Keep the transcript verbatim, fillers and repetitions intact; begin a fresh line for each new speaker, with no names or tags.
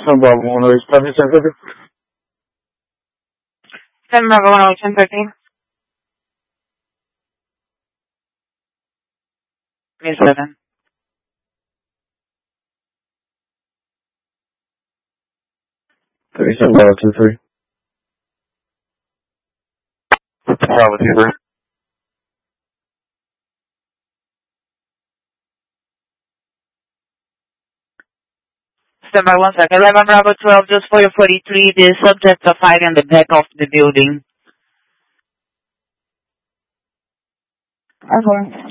San Bravo one oh eight, ten thirty.
San Bravo one oh eight, ten thirty. Miss eleven.
thirty San Bravo two three.
Bravo two three.
Stand by one second. eleven Bravo twelve, just for your forty-three. The subjects are fighting in the back of the building.
Okay.